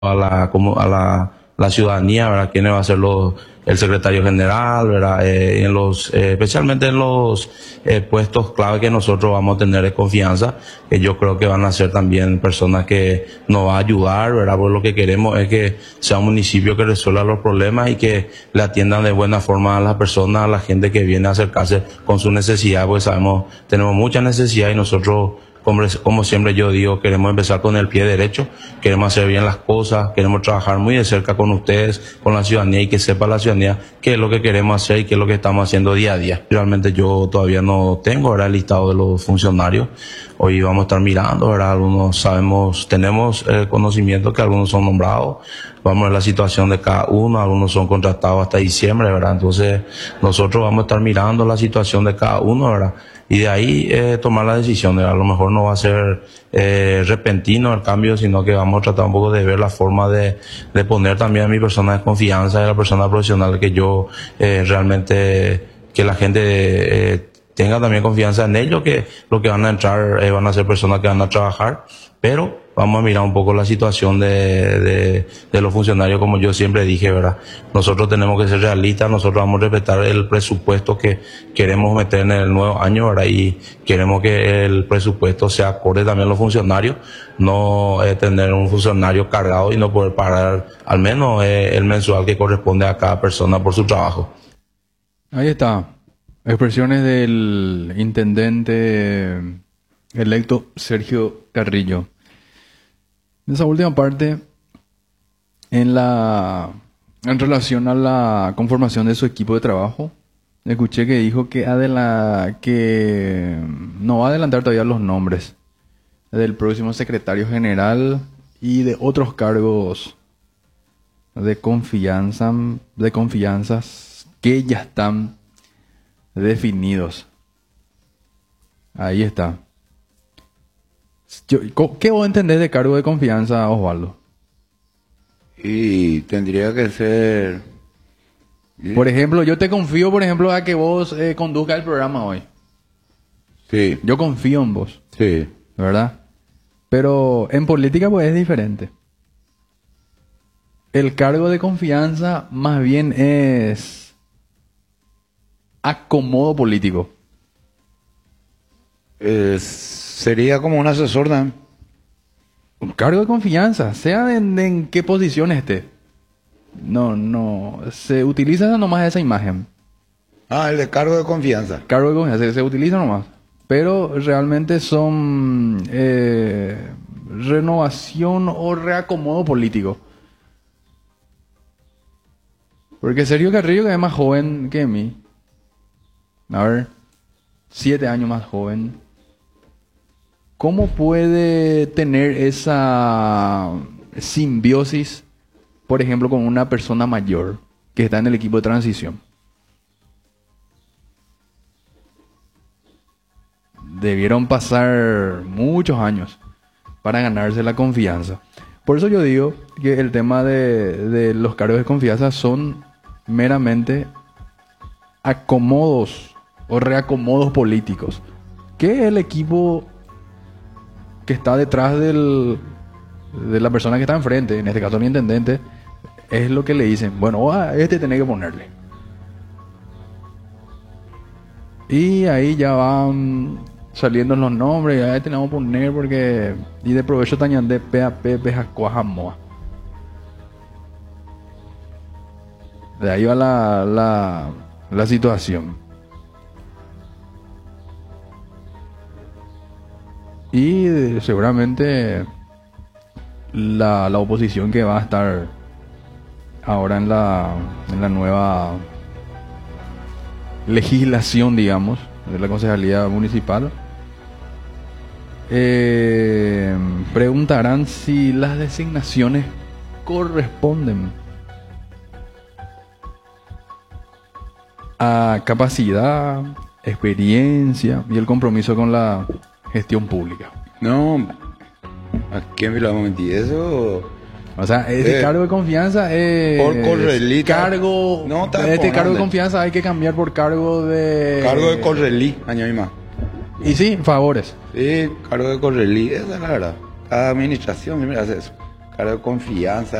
la ciudadanía, ¿verdad? ¿Quiénes va a ser el secretario general, ¿verdad? Especialmente en los puestos clave que nosotros vamos a tener de confianza, que yo creo que van a ser también personas que nos van a ayudar, ¿verdad? Porque lo que queremos es que sea un municipio que resuelva los problemas y que le atiendan de buena forma a las personas, a la gente que viene a acercarse con su necesidad, porque sabemos, tenemos mucha necesidad y nosotros, como siempre yo digo, queremos empezar con el pie derecho, queremos hacer bien las cosas, queremos trabajar muy de cerca con ustedes, con la ciudadanía, y que sepa la ciudadanía qué es lo que queremos hacer y qué es lo que estamos haciendo día a día. Realmente yo todavía no tengo, ¿verdad?, el listado de los funcionarios. Hoy vamos a estar mirando, ¿verdad? Algunos sabemos, tenemos conocimiento que algunos son nombrados. Vamos a ver la situación de cada uno, algunos son contratados hasta diciembre, ¿verdad? Entonces nosotros vamos a estar mirando la situación de cada uno, ¿verdad? Y de ahí tomar la decisión, ¿verdad? A lo mejor no va a ser repentino el cambio, sino que vamos a tratar un poco de ver la forma de poner también a mi persona de confianza y a la persona profesional que yo realmente, que la gente tenga también confianza en ellos, que lo que van a entrar van a ser personas que van a trabajar, pero vamos a mirar un poco la situación de los funcionarios, como yo siempre dije, ¿verdad? Nosotros tenemos que ser realistas, nosotros vamos a respetar el presupuesto que queremos meter en el nuevo año, ¿verdad? Y queremos que el presupuesto sea acorde también a los funcionarios, no tener un funcionario cargado y no poder pagar al menos el mensual que corresponde a cada persona por su trabajo. Ahí está. Expresiones del intendente electo Sergio Carrillo. En esa última parte, en relación a la conformación de su equipo de trabajo, escuché que dijo que no va a adelantar todavía los nombres del próximo secretario general y de otros cargos de confianzas que ya están definidos. Ahí está. ¿Qué vos entendés de cargo de confianza, Osvaldo? Y tendría que ser... Por ejemplo, yo te confío, a que vos conduzcas el programa hoy. Sí. Yo confío en vos. Sí. ¿Verdad? Pero en política pues es diferente. El cargo de confianza más bien es acomodo político. Sería como un asesor, ¿no? Un cargo de confianza, sea en qué posición esté. No, se utiliza nomás esa imagen. El de cargo de confianza. Cargo de confianza, se utiliza nomás. Pero realmente son renovación o reacomodo político. Porque Sergio Carrillo, que es más joven que mí, a ver, 7 años más joven, ¿cómo puede tener esa simbiosis, por ejemplo, con una persona mayor que está en el equipo de transición? Debieron pasar muchos años para ganarse la confianza. Por eso yo digo que el tema de los cargos de confianza son meramente acomodos o reacomodos políticos. Que el equipo que está detrás de la persona que está enfrente, en este caso el intendente, es lo que le dicen, bueno, a este tenés que ponerle. Y ahí ya van saliendo los nombres, ya tenemos que poner porque... Y de provecho tañan de PAP, Pejacuajamoa. De ahí va la situación. Y seguramente la oposición que va a estar ahora en la nueva legislación, digamos, de la concejalía municipal, preguntarán si las designaciones corresponden a capacidad, experiencia y el compromiso con la gestión pública. No, ¿a quién me lo vamos a mentir? Eso... O sea, ese cargo de confianza es... Por correlí. Cargo... No, este cargo de confianza hay que cambiar por cargo de... Cargo de correlí, año más. Y sí, favores. Sí, cargo de correlí, esa es la verdad. Cada administración siempre hace eso. cargo de confianza